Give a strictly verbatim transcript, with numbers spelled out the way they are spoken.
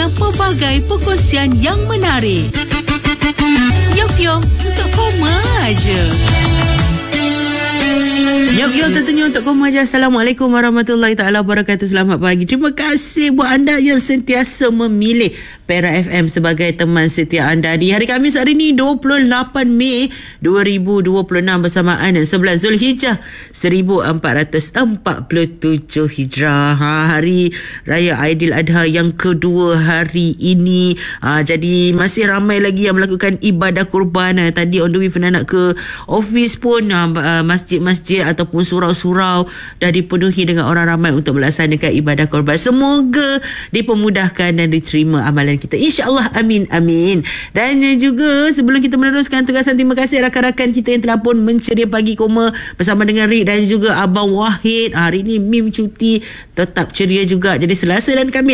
pelbagai perkongsian yang menarik. Yok Yok, untuk koma aja. Yok Yok tentunya untuk koma aja. Assalamualaikum warahmatullahi taala wabarakatuh. Selamat pagi. Terima kasih buat anda yang sentiasa memilih Perak F M sebagai teman setia anda di hari Khamis hari ini dua puluh lapan Mei dua ribu dua puluh enam bersamaan sebelas Zulhijjah seribu empat ratus empat puluh tujuh Hijrah. Ha, hari Raya Aidiladha yang kedua hari ini. Ha, jadi masih ramai lagi yang melakukan ibadah kurban. Ha, tadi on the way pernah nak ke office pun ha, masjid-masjid ataupun surau-surau dah dipenuhi dengan orang ramai untuk melaksanakan ibadah kurban. Semoga dipermudahkan dan diterima amalan kita, insya-Allah. Amin amin. Dan juga sebelum kita meneruskan tugasan, terima kasih rakan-rakan kita yang telah pun menceria pagi koma bersama dengan Rick dan juga Abang Wahid. Hari ini Mim cuti, tetap ceria juga. Jadi Selasa dan Khamis